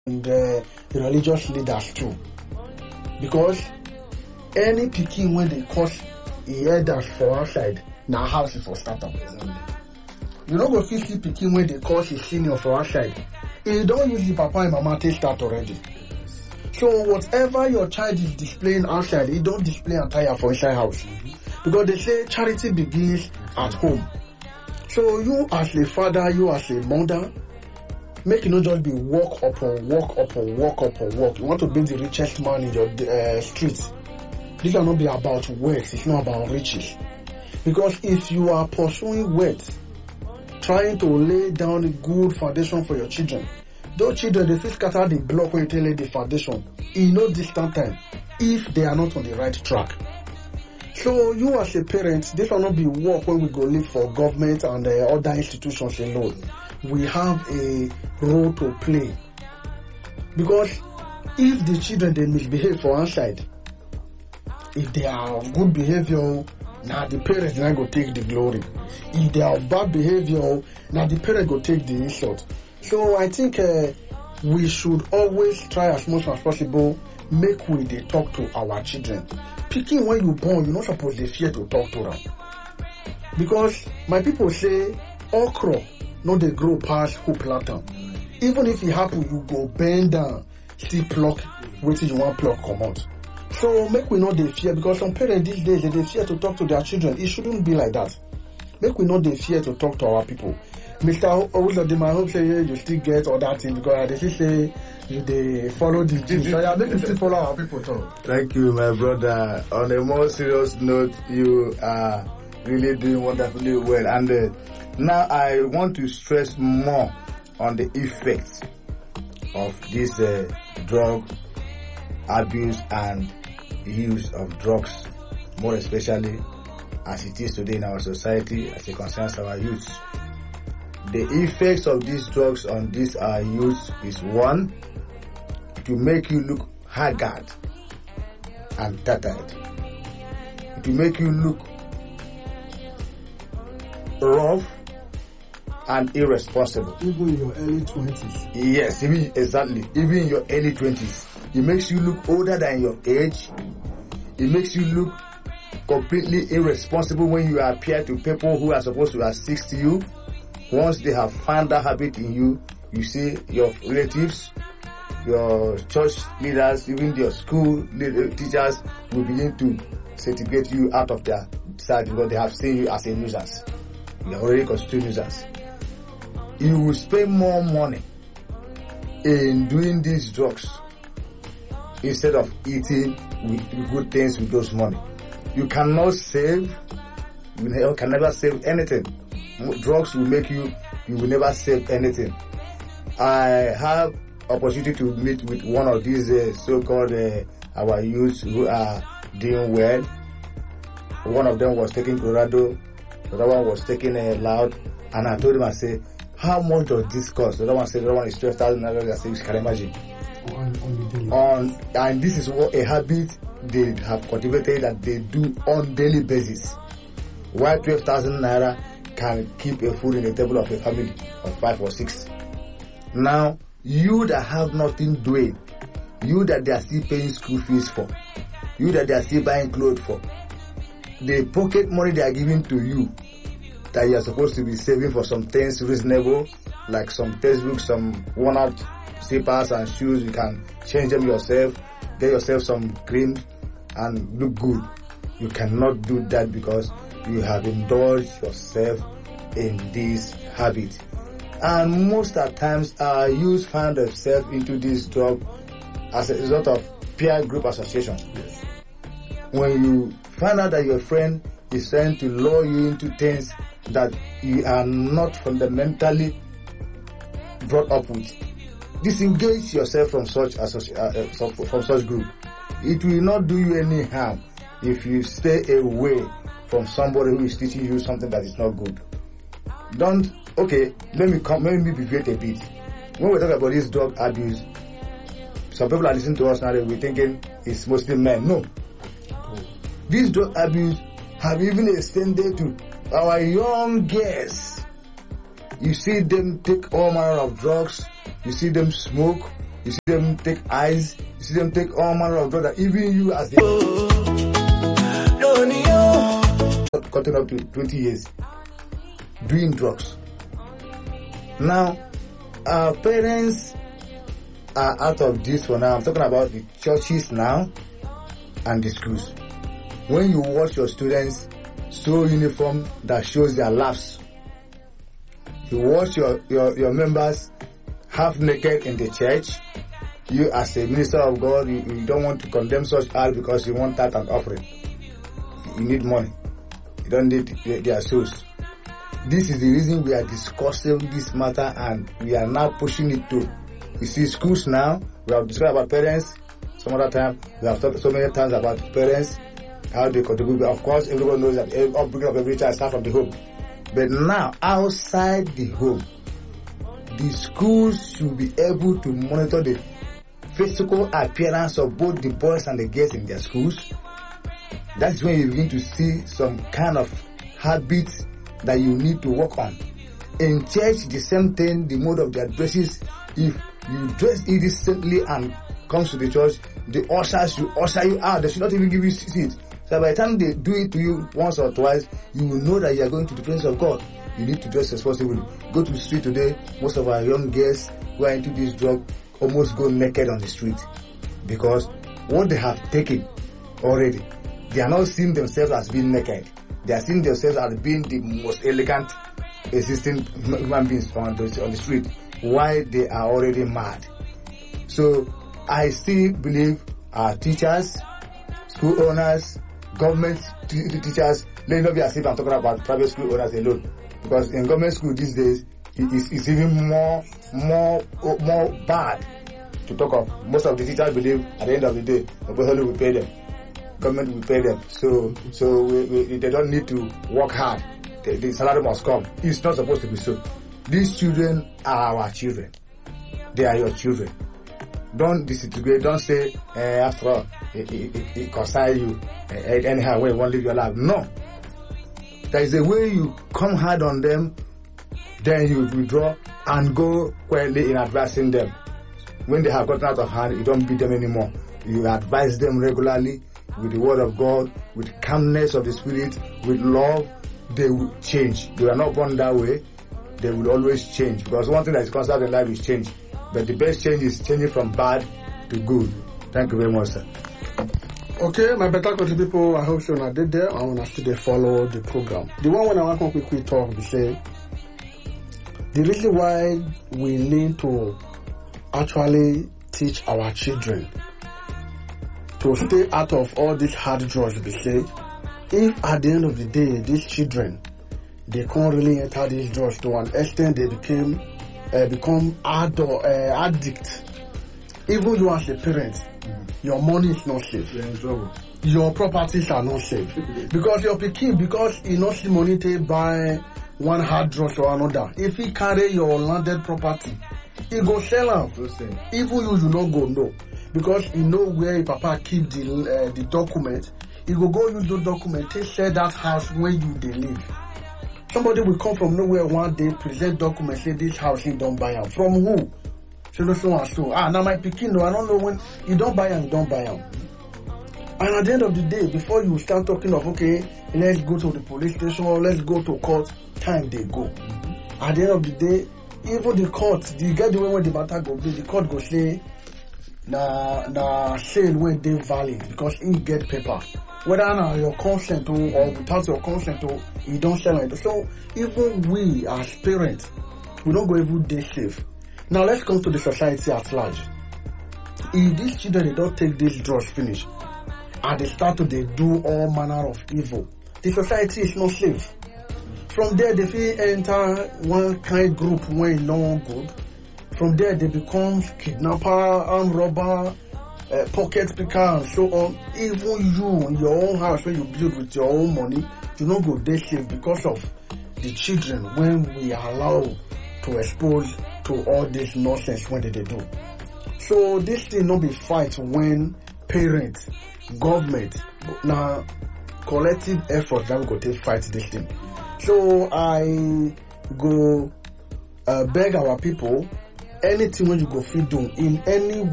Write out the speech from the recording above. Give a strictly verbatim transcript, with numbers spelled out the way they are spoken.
and uh, religious leaders too. Because any pikin when they cause e elders for outside, na house for startup. You no go fit see pikin when they cause his senior for outside. He don't use the papa and mama take start already. So whatever your child is displaying outside, he don't display entire for inside house. Because they say charity begins at home. So you as a father, you as a mother, make it not just be walk upon walk upon walk upon walk. You want to be the richest man in your uh, streets. This will not be about wealth, it's not about riches. Because if you are pursuing wealth, trying to lay down a good foundation for your children, those children, they feel scatter the block when you tell them the foundation in no distant time if they are not on the right track. So you as a parent, this will not be work when we go live for government and uh, other institutions alone. We have a role to play. Because if the children they misbehave for outside, if they are of good behavior, now the parents now go take the glory. If they are of bad behavior, now the parents go take the insult. So I think uh, we should always try as much as possible make we they talk to our children. Picking when you born, you're not supposed to fear to talk to them. Because my people say okra no they grow past who plant them. Even if it happen, you go bend down, still pluck, wait till you want pluck come out. So make we not they fear, because some parents these days they fear to talk to their children. It shouldn't be like that. Make we not they fear to talk to our people. Mister Owuladima, I hope say you still get all that thing, because they say you they follow the gene. So yeah, make you still follow our people too. Thank you, my brother. On a more serious note, you are really doing wonderfully well. And uh, now I want to stress more on the effects of this uh, drug abuse and use of drugs, more especially as it is today in our society, as it concerns our youth. The effects of these drugs on this our youth is one, to make you look haggard and tattered, to make you look rough and irresponsible. Even in your early twenties. Yes, even, exactly. Even in your early twenties. It makes you look older than your age. It makes you look completely irresponsible when you appear to people who are supposed to assist you. Once they have found that habit in you, you see your relatives, your church leaders, even your school teachers will begin to segregate you out of their side because they have seen you as a nuisance. You are already constituted nuisance. You will spend more money in doing these drugs instead of eating with good things with those money. You cannot save, you can never save anything. Drugs will make you, you will never save anything. I have opportunity to meet with one of these uh, so-called uh, our youths who are doing well. One of them was taking Colorado, the other one was taking uh, Loud, and I told him, I said, how much does this cost? The other one said, the other one is twelve thousand dollars. I said, you can imagine. On, on the daily. On, and this is what a habit they have cultivated that they do on daily basis. Why twelve thousand naira can keep a food in the table of a family of five or six. Now, you that have nothing doing, you that they are still paying school fees for, you that they are still buying clothes for, the pocket money they are giving to you that you are supposed to be saving for some things reasonable, like some textbooks, some worn out slippers and shoes, you can change them yourself, get yourself some cream and look good. You cannot do that because you have indulged yourself in this habit. And most of the times our youth find themselves into this drug as a result of peer group association. Yes. When you find out that your friend is trying to lure you into things that you are not fundamentally brought up with, disengage yourself from such associ- uh, from such group. It will not do you any harm if you stay away from somebody who is teaching you something that is not good. Don't, okay, let me come, let me deviate a bit. When we talk about this drug abuse, some people are listening to us now, we're thinking it's mostly men. No. This drug abuse have even extended to our young girls. You see them take all manner of drugs, you see them smoke, you see them take eyes, you see them take all manner of drugs that even you as the cutting up to twenty years doing drugs. Now, our parents are out of this for now. I'm talking about the churches now and the schools. When you watch your students sew uniform that shows their laps, you watch your, your, your members half naked in the church, you as a minister of God, you, you don't want to condemn such acts because you want that and offering. You need money. You don't need their souls. This is the reason we are discussing this matter and we are now pushing it to. You see, schools now, we have discussed about parents. Some other time, we have talked so many times about parents, how they contribute. But of course, everyone knows that the upbringing of every child starts from the home. But now, outside the home, the schools should be able to monitor the physical appearance of both the boys and the girls in their schools. That's when you begin to see some kind of habits that you need to work on. In church, the same thing, the mode of their dresses. If you dress indecently and comes to the church, the ushers should usher you out. They should not even give you seats. So by the time they do it to you once or twice, you will know that you are going to the presence of God. You need to dress responsibly. Go to the street today, most of our young girls who are into this drug almost go naked on the street. Because what they have taken already, they are not seeing themselves as being naked. They are seeing themselves as being the most elegant existing human beings on the, on the street. Why they are already mad. So I still believe our teachers, school owners, government t- teachers, let not be as if I'm talking about private school owners alone. Because in government school these days, it is it's even more, more, more bad to talk of. Most of the teachers believe at the end of the day, the government will pay them. Government will pay them. So, so we, we, they don't need to work hard. The, the salary must come. It's not supposed to be so. These children are our children. They are your children. Don't disintegrate. Don't say, eh, after all, it, it, it, it concern you eh, anyhow when you want to live your life. No. There is a way you come hard on them, then you withdraw and go quietly in advising them. When they have gotten out of hand, you don't beat them anymore. You advise them regularly with the word of God, with calmness of the spirit, with love. They will change. They are not born that way. They will always change. Because one thing that is constant in life is change. But the best change is changing from bad to good. Thank you very much, sir. Okay, my better country people, I hope you did there. I want to still follow the program. The one when I want to quickly talk, we say, the reason why we need to actually teach our children to stay out of all these hard drugs, we say, if at the end of the day, these children, they can't really enter these drugs to an extent they became, uh, become adult, uh, addict. Even you as a parent, mm-hmm. your money is not safe. You're in trouble. Your properties are not safe. Because your pikin, because he not see money to buy one hard drug or another. If he carry your landed property, he go sell am. Even you, you not go know. Because he know where your papa keep the uh, the document. He go go use those documents to sell that house where you they live. Somebody will come from nowhere one day, present documents, say this house he don't buy am. From who? So so and so. Ah, now my pikin, no, I don't know when you don't buy am, you don't buy am. And at the end of the day, before you start talking of okay, let's go to the police station or let's go to court, time they go. Mm-hmm. At the end of the day, even the court, the get the way when the matter go be, the court go say na na sale when they valid because he get paper. Whether now your consent or, or without your consent or you don't sell it. So even we as parents, we don't go even day safe. Now let's come to the society at large. If these children they don't take these drugs finish and they start to they do all manner of evil, the society is not safe. From there they feel enter one kind group when no good. From there they become kidnapper, armed robber, uh, pocket picker and so on. Even you in your own house when you build with your own money, you don't go there safe because of the children when we are allowed to expose to all this nonsense when they, they do. So this thing not be fight when parents, government, now collective effort that we go to fight this thing. So I go uh, beg our people anything wey you go fit do in any